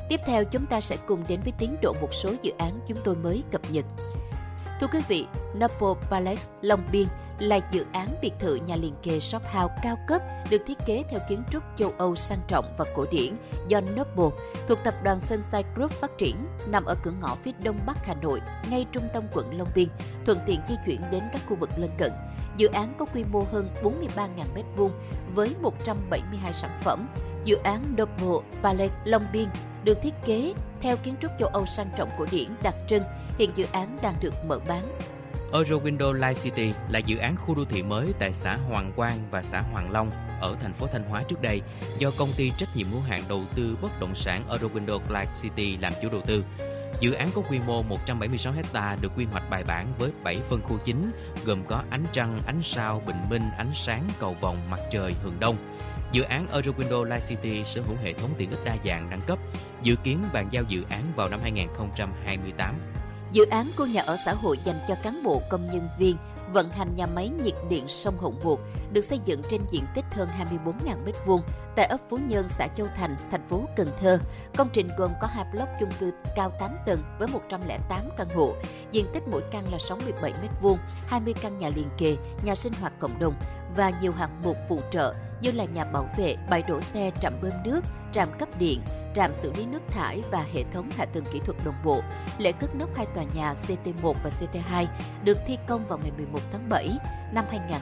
Tiếp theo chúng ta sẽ cùng đến với tiến độ một số dự án chúng tôi mới cập nhật. Thưa quý vị, Noble Palace Long Biên là dự án biệt thự nhà liền kề shop house cao cấp được thiết kế theo kiến trúc châu Âu sang trọng và cổ điển do Noble thuộc tập đoàn Sunshine Group phát triển, nằm ở cửa ngõ phía đông bắc Hà Nội, ngay trung tâm quận Long Biên, thuận tiện di chuyển đến các khu vực lân cận. Dự án có quy mô hơn 43.000 m2 với 172 sản phẩm. Dự án Noble Palace Long Biên được thiết kế theo kiến trúc châu Âu sang trọng cổ điển đặc trưng. Hiện dự án đang được mở bán. Eurowindow Light City là dự án khu đô thị mới tại xã Hoàng Quang và xã Hoàng Long ở thành phố Thanh Hóa trước đây do công ty trách nhiệm hữu hạn đầu tư bất động sản Eurowindow Light City làm chủ đầu tư. Dự án có quy mô 176 ha được quy hoạch bài bản với 7 phân khu chính gồm có ánh trăng, ánh sao, bình minh, ánh sáng, cầu vồng, mặt trời, hừng đông. Dự án Eurowindow Light City sở hữu hệ thống tiện ích đa dạng đẳng cấp, dự kiến bàn giao dự án vào năm 2028. Dự án khu nhà ở xã hội dành cho cán bộ công nhân viên vận hành nhà máy nhiệt điện sông Hồng Một được xây dựng trên diện tích hơn 24.000 m2 tại ấp Phú Nhân, xã Châu Thành, thành phố Cần Thơ. Công trình gồm có 2 block chung cư cao 8 tầng với 108 căn hộ, diện tích mỗi căn là 67 m2, 20 căn nhà liền kề, nhà sinh hoạt cộng đồng và nhiều hạng mục phụ trợ như là nhà bảo vệ, bãi đổ xe, trạm bơm nước, trạm cấp điện, trạm xử lý nước thải và hệ thống hạ tầng kỹ thuật đồng bộ. Lễ cất nóc 2 tòa nhà CT1 và CT2 được thi công vào ngày 11 tháng 7 năm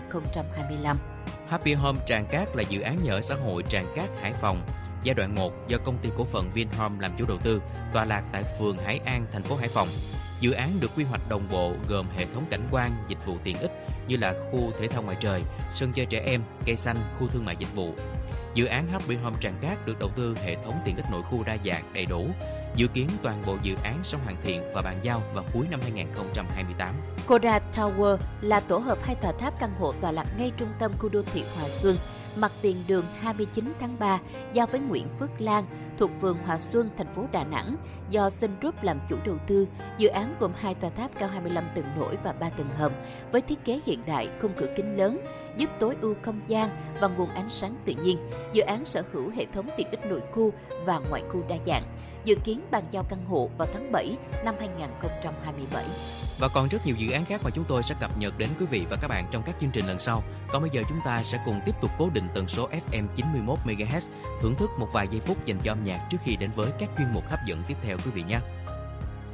2025. Happy Home Tràng Cát là dự án nhà ở xã hội Tràng Cát, Hải Phòng. Giai đoạn 1 do công ty cổ phần Vinhome làm chủ đầu tư, tọa lạc tại phường Hải An, thành phố Hải Phòng. Dự án được quy hoạch đồng bộ gồm hệ thống cảnh quan, dịch vụ tiện ích như là khu thể thao ngoài trời, sân chơi trẻ em, cây xanh, khu thương mại dịch vụ. Dự án Happy Home Tràng Cát được đầu tư hệ thống tiện ích nội khu đa dạng đầy đủ. Dự kiến toàn bộ dự án sẽ hoàn thiện và bàn giao vào cuối năm 2028. Koda Tower là tổ hợp 2 tòa tháp căn hộ tọa lạc ngay trung tâm khu đô thị Hòa Xuân, mặt tiền đường 29 tháng 3, giao với Nguyễn Phước Lan, thuộc phường Hòa Xuân, thành phố Đà Nẵng, do Sun Group làm chủ đầu tư. Dự án gồm 2 tòa tháp cao 25 tầng nổi và 3 tầng hầm, với thiết kế hiện đại, khung cửa kính lớn, giúp tối ưu không gian và nguồn ánh sáng tự nhiên. Dự án sở hữu hệ thống tiện ích nội khu và ngoại khu đa dạng. Dự kiến bàn giao căn hộ vào tháng 7 năm 2027. Và còn rất nhiều dự án khác mà chúng tôi sẽ cập nhật đến quý vị và các bạn trong các chương trình lần sau. Còn bây giờ chúng ta sẽ cùng tiếp tục cố định tần số FM 91 MHz, thưởng thức một vài giây phút dành cho âm nhạc trước khi đến với các chuyên mục hấp dẫn tiếp theo quý vị nhé.